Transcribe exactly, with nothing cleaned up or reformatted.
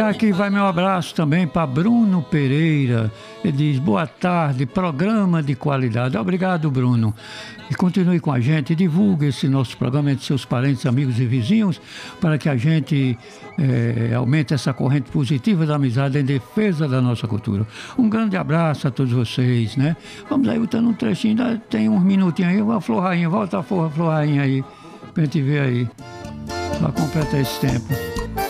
E aqui vai meu abraço também para Bruno Pereira. Ele diz, boa tarde, programa de qualidade. Obrigado, Bruno. E continue com a gente, divulgue esse nosso programa entre seus parentes, amigos e vizinhos, para que a gente é, aumente essa corrente positiva da amizade em defesa da nossa cultura. Um grande abraço a todos vocês, né? Vamos aí, botando um trechinho, tem uns minutinhos aí, uma Flor Rainha, volta a Flor Rainha aí, pra gente ver aí, para completar esse tempo.